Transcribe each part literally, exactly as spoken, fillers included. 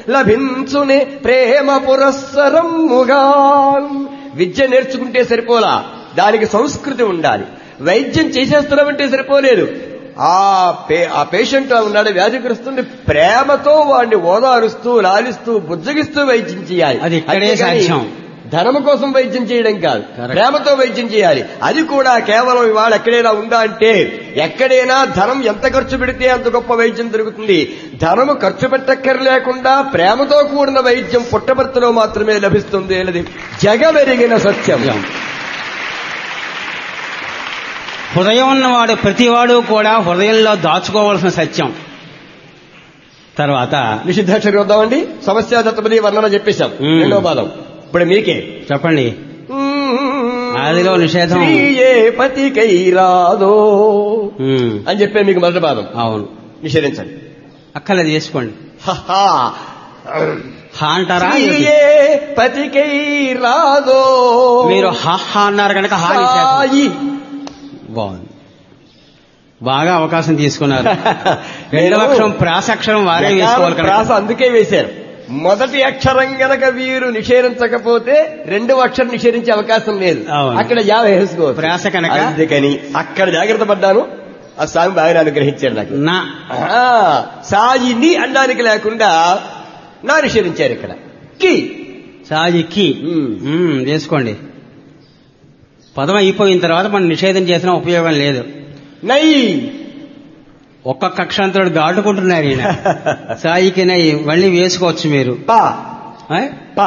లభించునే ప్రేమ పురస్సరముగా. విద్య నేర్చుకుంటే సరిపోలా, దానికి సంస్కృతి ఉండాలి. వైద్యం చేసేస్తున్నామంటే సరిపోలేదు. ఆ పే ఆ పేషెంట్ ఉన్నాడు, వ్యాధిగ్రస్తుని ప్రేమతో వాడిని ఓదారుస్తూ లాలిస్తూ బుజ్జగిస్తూ వైద్యం చేయాలి. అది ఇక్కడే సాధ్యం. ధనము కోసం వైద్యం చేయడం కాదు, ప్రేమతో వైద్యం చేయాలి. అది కూడా కేవలం ఇవాళ ఎక్కడైనా ఉందా అంటే, ఎక్కడైనా ధనం ఎంత ఖర్చు పెడితే అంత గొప్ప వైద్యం దొరుకుతుంది. ధనము ఖర్చు పెట్టక్కర్లేకుండా ప్రేమతో కూడిన వైద్యం పుట్టపర్తిలో మాత్రమే లభిస్తుంది అనేది జగమెరిగిన సత్యం. హృదయం ఉన్నవాడు ప్రతివాడు కూడా హృదయంలో దాచుకోవాల్సిన సత్యం. తర్వాత నిషిద్ధాక్షరి వద్దామండి. సమస్య దత్తపది వర్ణన చెప్పేశాం. రెండో పాదం ఇప్పుడు మీకే చెప్పండి. ఆదిలో నిషేధం ఏ పతికై రాదో అని చెప్పే మీకు మొదటి పాదం. అవును, నిషేధించండి. అక్కర్లేదు, చేసుకోండి. హా అంటారా? ఏ పతికై రాదో మీరు హా అన్నారు కనుక హా బాగుంది, బాగా అవకాశం తీసుకున్నారు. రెండవ అక్షరం ప్రాసక్షరం వారే వేసుకోవాలి. ప్రాస అందుకే వేశారు. మొదటి అక్షరం గనక వీరు నిషేధించకపోతే రెండవ అక్షరం నిషేధించే అవకాశం లేదు. అక్కడ యా వేసుకో ప్రాస కనుక. అందుకని అక్కడ జాగ్రత్త పడ్డాను. ఆ స్వామి బాగా అనుగ్రహించాడు నాకు. నా సాయిని అనడానికి లేకుండా నా నిషేధించారు. ఇక్కడ కి సాయి కి చేసుకోండి. పదం అయిపోయిన తర్వాత మనం నిషేధం చేసిన ఉపయోగం లేదు. నై ఒక్కొక్క అక్షరంతో దాటుకుంటున్నారు ఈయన. సాయికి నై మళ్ళీ వేసుకోవచ్చు మీరు. పా పా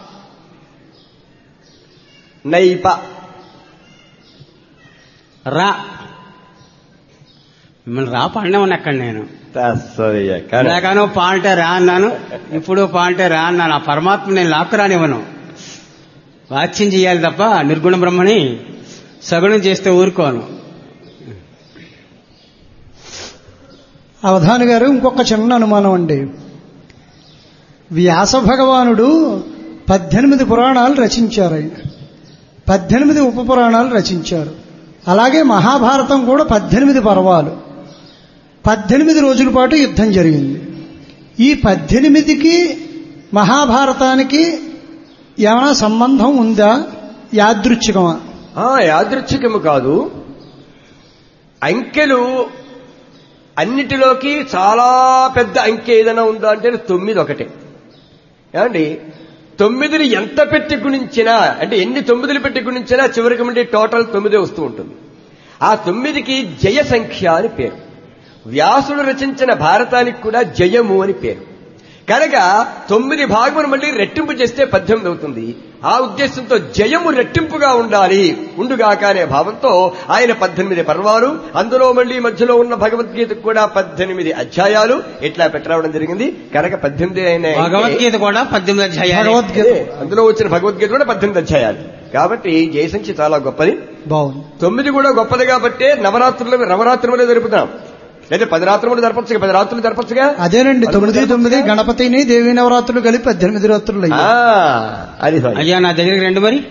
నై పా రా. మిమ్మల్ని రా పడినామని అక్కడ నేను లేకాను పా అంటే రా అన్నాను, ఇప్పుడు పా అంటే రా అన్నాను. ఆ పరమాత్మ నేను లాక్కు రానివ్వను. వాచ్యం చేయాలి తప్ప నిర్గుణ బ్రహ్మని సగుణం చేస్తే ఊరుకోను. అవధాని గారు, ఇంకొక చిన్న అనుమానం అండి. వ్యాస భగవానుడు పద్దెనిమిది పురాణాలు రచించారు. ఆయన పద్దెనిమిది ఉప పురాణాలు రచించారు. అలాగే మహాభారతం కూడా పద్దెనిమిది పర్వాలు, పద్దెనిమిది రోజుల పాటు యుద్ధం జరిగింది. ఈ పద్దెనిమిదికి మహాభారతానికి ఏమైనా సంబంధం ఉందా? యాదృచ్ఛికమా? యాదృచ్ఛికము కాదు. అంకెలు అన్నిటిలోకి చాలా పెద్ద అంకె ఏదైనా ఉందా అంటే తొమ్మిది ఒకటే. ఏమండి, తొమ్మిదిని ఎంత పెట్టి గుణించినా, అంటే ఎన్ని తొమ్మిదిలు పెట్టి గుణించినా చివరికి నుండి టోటల్ తొమ్మిదే వస్తూ ఉంటుంది. ఆ తొమ్మిదికి జయ సంఖ్య అని పేరు. వ్యాసుడు రచించిన భారతానికి కూడా జయము అని పేరు. కనుక తొమ్మిది భాగమును మళ్ళీ రెట్టింపు చేస్తే పద్దెనిమిది అవుతుంది. ఆ ఉద్దేశంతో జయము రెట్టింపుగా ఉండాలి, ఉండుగాక అనే భావంతో ఆయన పద్దెనిమిది పర్వాలు, అందులో మళ్ళీ మధ్యలో ఉన్న భగవద్గీతకు కూడా పద్దెనిమిది అధ్యాయాలు ఇట్లా పెట్టరావడం జరిగింది. కనుక పద్దెనిమిది అయిన భగవద్గీత కూడా పద్దెనిమిది అధ్యాయాలు, అందులో వచ్చిన భగవద్గీత కూడా పద్దెనిమిది అధ్యాయాలు. కాబట్టి జయసంఖ్య చాలా గొప్పది. బాగుంది. తొమ్మిది కూడా గొప్పది కాబట్టి నవరాత్రులు నవరాత్రులే జరుపుతాం. లేదా పది రాత్రులు జరపచ్చుగా, పది రాత్రులు జరపచ్చుగా. అదేనండి, తొమ్మిది తొమ్మిది గణపతిని దేవీ నవరాత్రులు కలిపి పద్దెనిమిది రాత్రులు. అది అయ్యా నా దగ్గరికి రండి మరి.